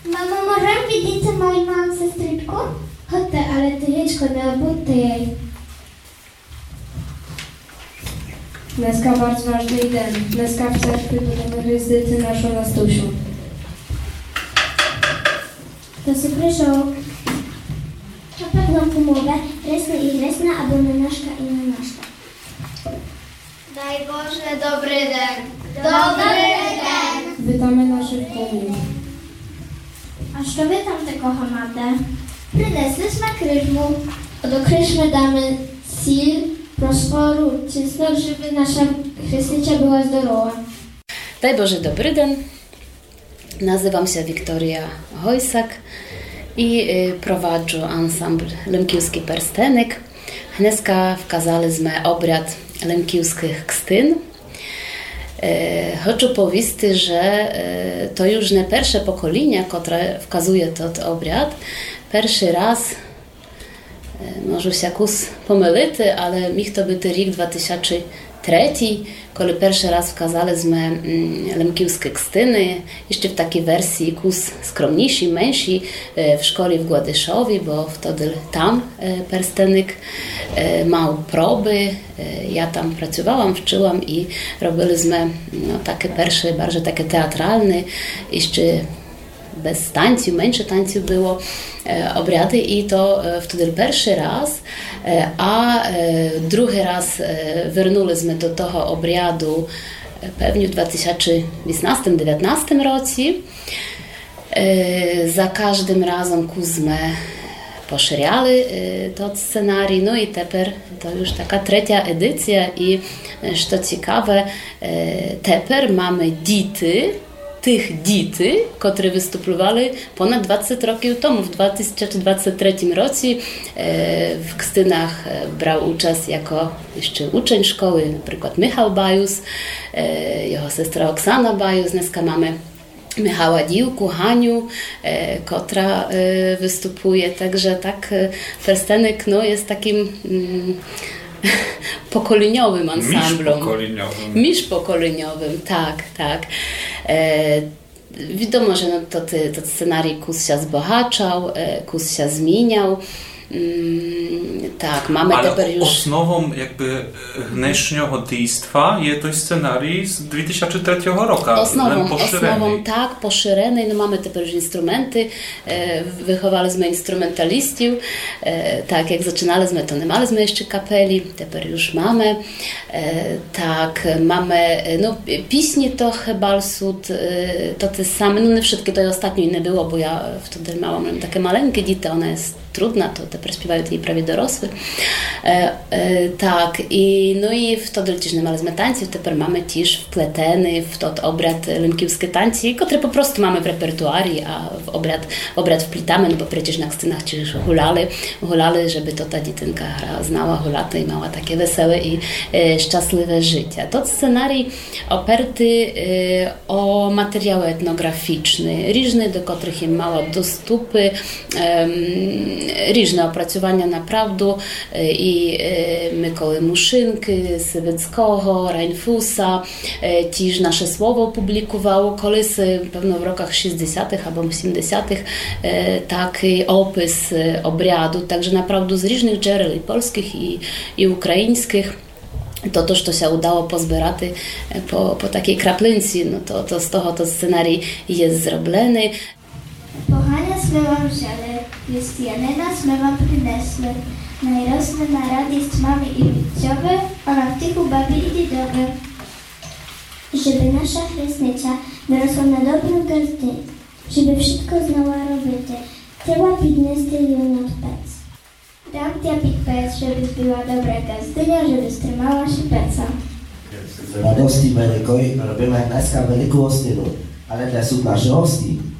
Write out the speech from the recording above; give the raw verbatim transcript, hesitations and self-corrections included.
Mamo, możemy widzieć, co mojej mam sestryczku? Chodź, ale ty jedź na buty jej. Dneska bardzo ważny den. Dneska w cerkwi budemy Chrystycy naszą Nastusiu. To si prišao na pomogę, resna i resna, albo na naszka i na naszka. Daj Boże, dobry den. Dobry den. Witamy naszych kumów. A що ви там такого маєте? Принесли сме крижму. До крижми дamy сіль, просфору, чеснок, żeby nasza Chrystycia była zdrowa. Daj Boże, dobry den. Nazywam się Wiktoria Hojsak i prowadzę ansambl Lemkiewski Perstenek. Dneska wkazaliśmy obrad lemkiewskich kstyn. Chcę powiedzieć, że to już nie pierwsze pokolenie, które wkazuje ten obrad. Pierwszy raz, może się jakoś pomylić, ale mi to był rok dwa tysiące trzeci, kiedy pierwszy raz wkazaliśmy lemkiewskie kstyny, jeszcze w takiej wersji kus skromniejsi, mniejsi, w szkole w Gładyszowie, bo wtedy tam Perstenek miał próby, ja tam pracowałam, wczyłam i robiliśmy no, takie pierwsze, bardziej takie teatralne, jeszcze bez tańców, mniejsze tańców było e, obrady i to e, wtedy pierwszy raz, e, a e, drugi raz e, wróciliśmy do tego obradu e, pewnie w dwa tysiące osiemnastym dziewiętnastym roku. E, za każdym razem kuśmy poszerzali e, to scenariusz, no i teraz to już taka trzecia edycja i e, co ciekawe, e, teraz mamy dity, tych dity, które występowali ponad dwadzieścia roków temu, w dwa tysiące dwudziestym trzecim roku. W kstynach brał udział jako jeszcze uczeń szkoły, na przykład Michał Bajus, jego sestra Oksana Bajus. Dneska mamy Michała Diłku, Haniu, która występuje. Także tak Perstenek no, jest takim mm, pokoleniowym ansamblem. Misz pokoleniowym. Misz pokoleniowym, tak, tak. E, wiadomo, że no, to, to scenariusz kus się zbogaczał, e, kus się zmieniał. Mm, tak, mamy Ale teraz już... osnową jakby dnešního dejstwa jest to scenariusz z dwa tysiące trzeciego roku. Osnową, osnową, tak, poszerzonej. No mamy teraz już instrumenty, e, wychowaliśmy instrumentalistów. E, tak, jak zaczynaliśmy, to nie mieliśmy jeszcze kapeli, teraz już mamy. E, tak, mamy, no piśni to chyba sud, e, to te same, no nie wszystkie, to ostatnio nie było, bo ja wtedy miałam takie maleńkie dzieci, ona jest trudna, to te śpiewają jej prawie dorosły. E, e, tak, i no i wtedy też nie mieliśmy tańców, teraz mamy też wpleteny w ten obrad lemkiewskie tańce, które po prostu mamy w repertuarii, a w obrad, w obrad wplitamy, no bo przecież na kstynach też hulali, hulali, żeby to ta dziewczynka znała hulaty i miała takie wesołe i e, szczęśliwe życie. To scenariusz oparty e, o materiały etnograficzne, różne, do których im mała dostupy, e, różne opracowania naprawdę i Mykoły Muszynki, Sywickiego, Reinfusa, też nasze słowo publikowało kolysy, pewno w rokach sześćdziesiątych albo osiemdziesiątych, taki opis obradu, także naprawdę z różnych źródeł i polskich i, i ukraińskich. To też to się udało pozbierać po, po takiej kraplynce, no to, to z tego to scenariusz jest zrobiony. Kochania sme wam wzięli, Krystianina sme wam przynesli. Najrosły na radość mamy i widzowie, ona w tychu bawi i dziedowie. Żeby nasza Chrystycia wyrosła na dobrą gazdynę, żeby wszystko znała robić, trzeba pić ją odpec. Dam tia pić pec, żeby była dobra gazdynia, żeby strymała się peca. Z radości wielkiej robimy dneska wielką ostynu, ale to są nasze hosty.